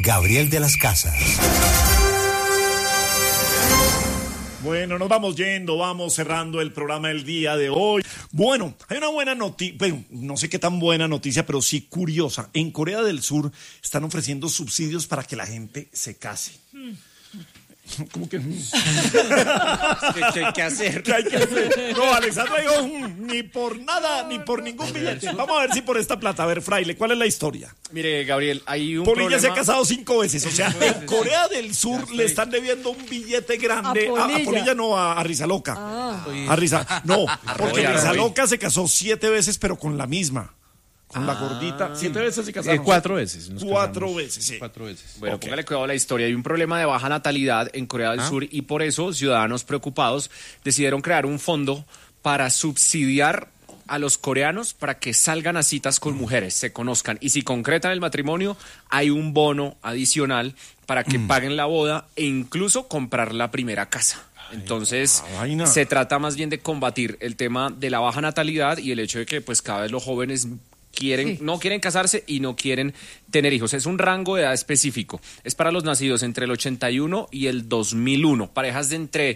Gabriel de las Casas. Bueno, nos vamos yendo, vamos cerrando el programa del día de hoy. Bueno, hay una buena noticia, bueno, no sé qué tan buena noticia, pero sí curiosa. En Corea del Sur están ofreciendo subsidios para que la gente se case. ¿Cómo que? ¿Qué hay que hacer? ¿Qué hay que hacer? No, Alexandra dijo, ni por nada, ni por ningún billete. Vamos a ver si por esta plata. A ver, Fraile, ¿cuál es la historia? Mire, Gabriel, hay un Polilla problema. se ha casado 5 veces. O sea, en Corea del Sur le están debiendo un billete grande. A Polilla no, a Rizaloca. A Risa. No, porque Rizaloca se casó 7 veces, pero con la misma. Con la gordita. 7 veces se casaron. 4 veces. 4 veces, sí. 4 veces. Bueno, póngale cuidado a la historia. Hay un problema de baja natalidad en Corea del Sur y por eso ciudadanos preocupados decidieron crear un fondo para subsidiar a los coreanos para que salgan a citas con mujeres, se conozcan. Y si concretan el matrimonio, hay un bono adicional para que paguen la boda e incluso comprar la primera casa. Entonces, se trata más bien de combatir el tema de la baja natalidad y el hecho de que pues cada vez los jóvenes no quieren casarse y no quieren tener hijos. Es un rango de edad específico. Es para los nacidos entre el 81 y el 2001. Parejas de entre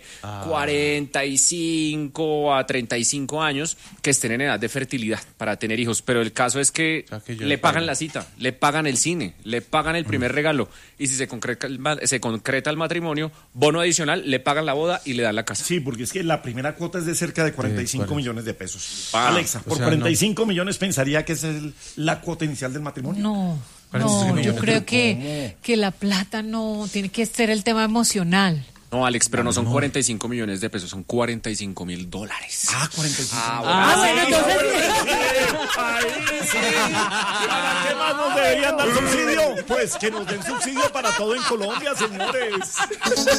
45 a 35 años que estén en edad de fertilidad para tener hijos. Pero el caso es que le pagan la cita, le pagan el cine, le pagan el primer regalo. Y si se concreta el matrimonio, bono adicional, le pagan la boda y le dan la casa. Sí, porque es que la primera cuota es de cerca de 45 millones de pesos. Alexa, por 45 millones pensaría que es la cuota inicial del matrimonio. No, yo creo que la plata no, tiene que ser el tema emocional. No, Alex, pero no son 45 millones de pesos, son $45,000. 45. Bueno, entonces... Ahí sí. ¿Para qué más nos deberían dar subsidio? Pues que nos den subsidio para todo en Colombia, señores.